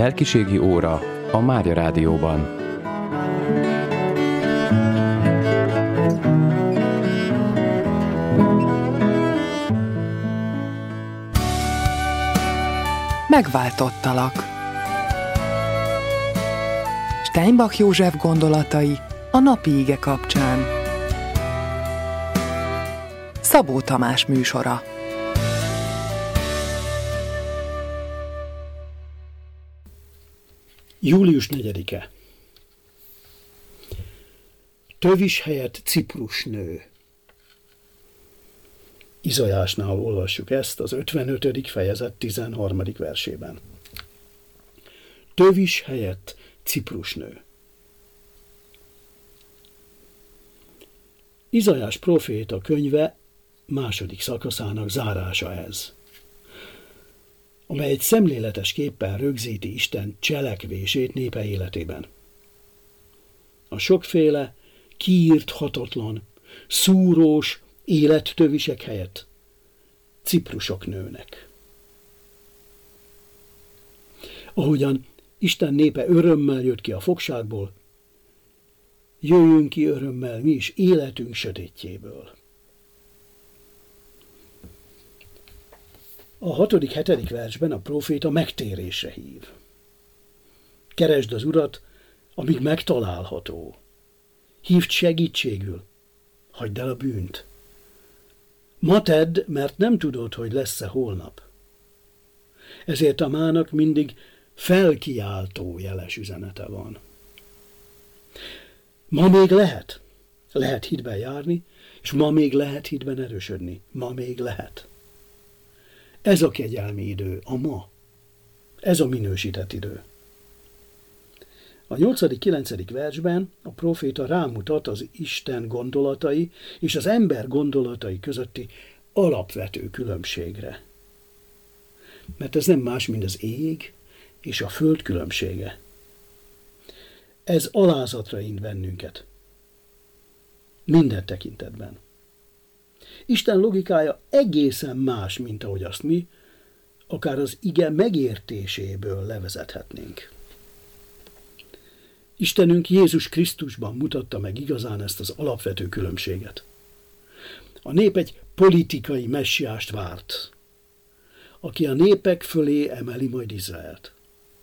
Lelkiségi óra a Mária Rádióban. Megváltottalak. Steinbach József gondolatai a napi ige kapcsán. Szabó Tamás műsora. Július 4-e. Tövis helyett ciprusnő. Izajásnál olvassuk ezt az 55. fejezet 13. versében. Tövis helyett ciprusnő. Izajás próféta könyve második szakaszának zárása ez, amely egy szemléletes képpen rögzíti Isten cselekvését népe életében. A sokféle, kiírthatatlan, szúrós élettövisek helyett ciprusok nőnek. Ahogyan Isten népe örömmel jött ki a fogságból, jöjjünk ki örömmel mi is életünk sötétjéből. A 6.-7. versben a próféta megtérésre hív. Keresd az Urat, amíg megtalálható. Hívd segítségül, hagyd el a bűnt. Ma tedd, mert nem tudod, hogy lesz-e holnap. Ezért a mának mindig felkiáltó jeles üzenete van. Ma még lehet hitben járni, és ma még lehet hitben erősödni. Ma még lehet. Ez a kegyelmi idő, a ma. Ez a minősített idő. A 8.-9. versben a próféta rámutat az Isten gondolatai és az ember gondolatai közötti alapvető különbségre. Mert ez nem más, mint az ég és a föld különbsége. Ez alázatra int bennünket. Minden tekintetben. Isten logikája egészen más, mint ahogy azt mi, akár az ige megértéséből levezethetnénk. Istenünk Jézus Krisztusban mutatta meg igazán ezt az alapvető különbséget. A nép egy politikai messiást várt, aki a népek fölé emeli majd Izraelt.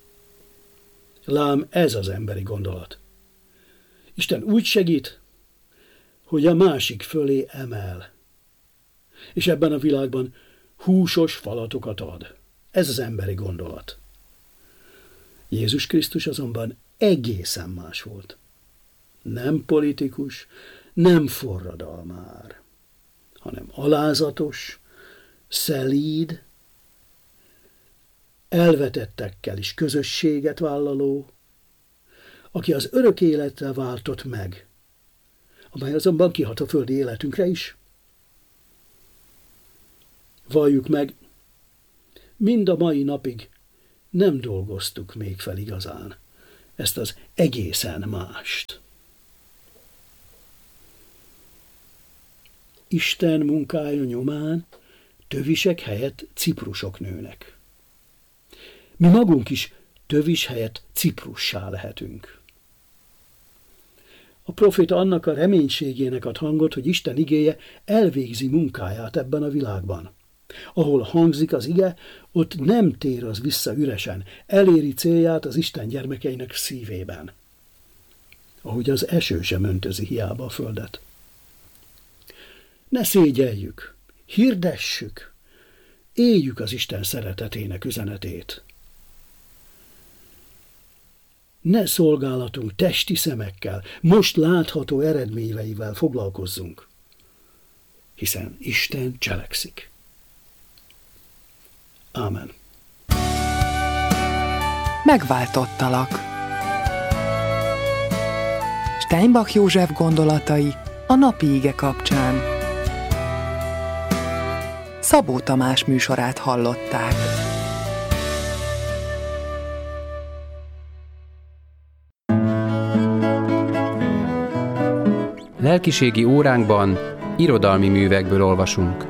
Lám ez az emberi gondolat. Isten úgy segít, hogy a másik fölé emel, és ebben a világban húsos falatokat ad. Ez az emberi gondolat. Jézus Krisztus azonban egészen más volt. Nem politikus, nem forradalmár, hanem alázatos, szelíd, elvetettekkel is közösséget vállaló, aki az örök életre váltott meg, amely azonban kihat a földi életünkre is. Valljuk meg, mind a mai napig nem dolgoztuk még fel igazán ezt az egészen mást. Isten munkája nyomán tövisek helyett ciprusok nőnek. Mi magunk is tövis helyett ciprussá lehetünk. A próféta annak a reménységének ad hangot, hogy Isten igéje elvégzi munkáját ebben a világban. Ahol hangzik az ige, ott nem tér az vissza üresen, eléri célját az Isten gyermekeinek szívében. Ahogy az eső sem öntözi hiába a földet. Ne szégyeljük, hirdessük, éljük az Isten szeretetének üzenetét. Ne szolgálatunk testi szemekkel, most látható eredményeivel foglalkozzunk, hiszen Isten cselekszik. Ámen. Megváltottalak. Steinbach József gondolatai a napi ige kapcsán. Szabó Tamás műsorát hallották. Lelkiségi óránkban irodalmi művekből olvasunk.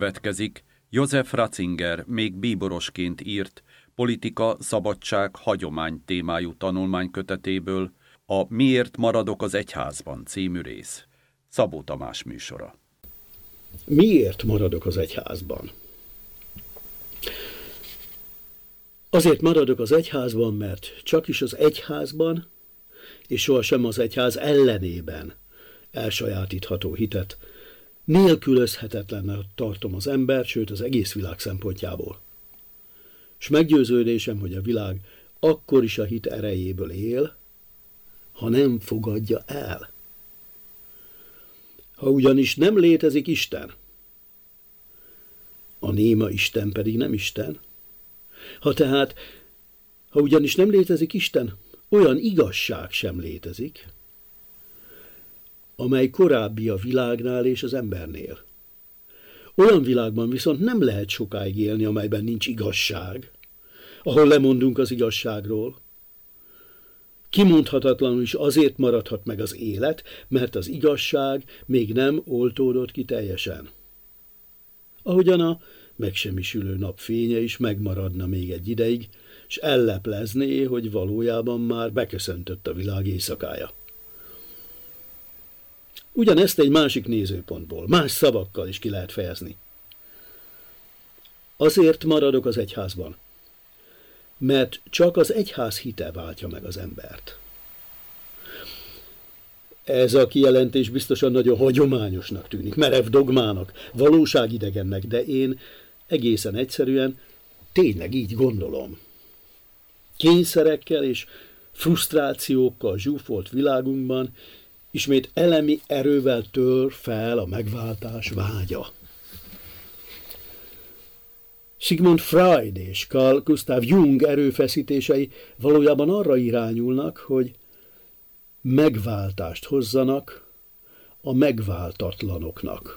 következik Josef Ratzinger még bíborosként írt Politika, szabadság, hagyomány témájú tanulmánykötetéből a Miért maradok az egyházban című rész. Szabó Tamás műsora. Miért maradok az egyházban? Azért maradok az egyházban, mert csakis az egyházban, és sohasem az egyház ellenében elsajátítható hitet nélkülözhetetlennek tartom az ember, sőt az egész világ szempontjából. És meggyőződésem, hogy a világ akkor is a hit erejéből él, ha nem fogadja el. Ha ugyanis nem létezik Isten, a néma Isten pedig nem Isten, ha ugyanis nem létezik Isten, olyan igazság sem létezik, amely korábbi a világnál és az embernél. Olyan világban viszont nem lehet sokáig élni, amelyben nincs igazság, ahol lemondunk az igazságról. Kimondhatatlanul is azért maradhat meg az élet, mert az igazság még nem oltódott ki teljesen. Ahogyan a megsemmisülő nap fénye is megmaradna még egy ideig, és elleplezné, hogy valójában már beköszöntött a világ éjszakája. Ugyanezt egy másik nézőpontból, más szavakkal is ki lehet fejezni. Azért maradok az egyházban, mert csak az egyház hite váltja meg az embert. Ez a kijelentés biztosan nagyon hagyományosnak tűnik, merev dogmának, valóságidegennek, de én egészen egyszerűen tényleg így gondolom. Kényszerekkel és frusztrációkkal zsúfolt világunkban ismét elemi erővel tör fel a megváltás vágya. Sigmund Freud és Carl Gustav Jung erőfeszítései valójában arra irányulnak, hogy megváltást hozzanak a megváltatlanoknak.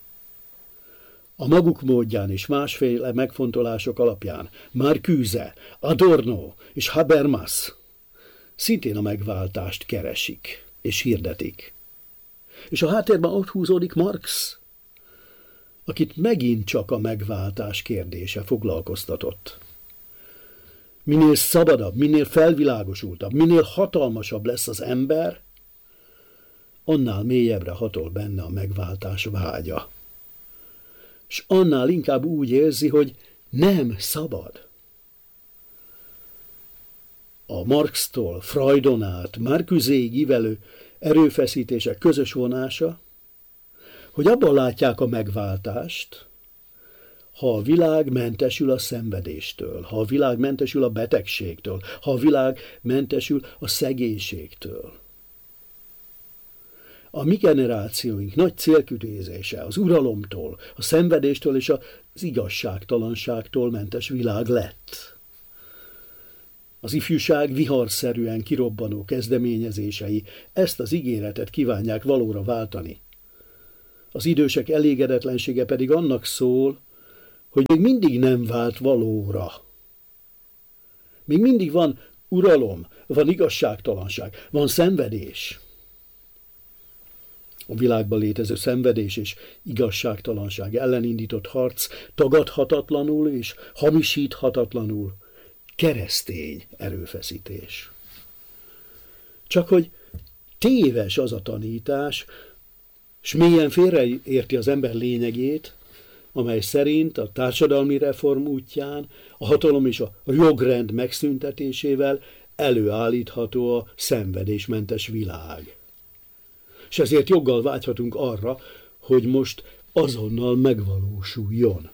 A maguk módján és másféle megfontolások alapján Marcuse, Adorno és Habermas szintén a megváltást keresik és hirdetik. És a háttérben ott húzódik Marx, akit megint csak a megváltás kérdése foglalkoztatott. Minél szabadabb, minél felvilágosultabb, minél hatalmasabb lesz az ember, annál mélyebbre hatol benne a megváltás vágya. És annál inkább úgy érzi, hogy nem szabad. A Marxtól Freudon át Marcuséig ívelő erőfeszítések közös vonása, hogy abban látják a megváltást, ha a világ mentesül a szenvedéstől, ha a világ mentesül a betegségtől, ha a világ mentesül a szegénységtől. A mi generációink nagy célkütézése az uralomtól, a szenvedéstől és az igazságtalanságtól mentes világ lett. Az ifjúság viharszerűen kirobbanó kezdeményezései ezt az ígéretet kívánják valóra váltani. Az idősek elégedetlensége pedig annak szól, hogy még mindig nem vált valóra. Még mindig van uralom, van igazságtalanság, van szenvedés. A világban létező szenvedés és igazságtalanság ellen indított harc tagadhatatlanul és hamisíthatatlanul keresztény erőfeszítés. Csak hogy téves az a tanítás, s mélyen félreérti az ember lényegét, amely szerint a társadalmi reform útján a hatalom és a jogrend megszüntetésével előállítható a szenvedésmentes világ. És ezért joggal vágyhatunk arra, hogy most azonnal megvalósuljon.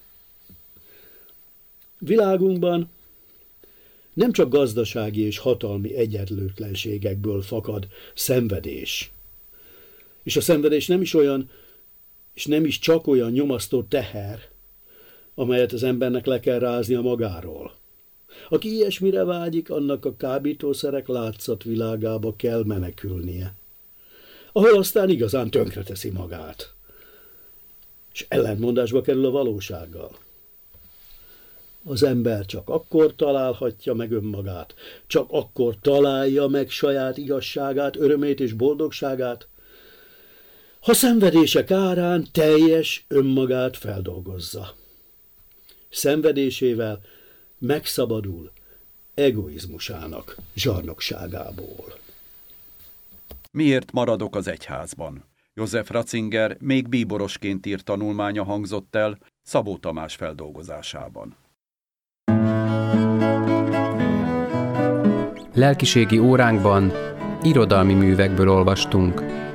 Világunkban nem csak gazdasági és hatalmi egyenlőtlenségekből fakad szenvedés. És a szenvedés nem is olyan, és nem is csak olyan nyomasztó teher, amelyet az embernek le kell ráznia magáról. Aki ilyesmire vágyik, annak a kábítószerek látszatvilágába kell menekülnie, ahol aztán igazán tönkreteszi magát, és ellentmondásba kerül a valósággal. Az ember csak akkor találhatja meg önmagát, csak akkor találja meg saját igazságát, örömét és boldogságát, ha szenvedések árán teljes önmagát feldolgozza. Szenvedésével megszabadul egoizmusának zsarnokságából. Miért maradok az egyházban? József Ratzinger még bíborosként írt tanulmánya hangzott el Szabó Tamás feldolgozásában. Lelkiségi óránkban irodalmi művekből olvastunk.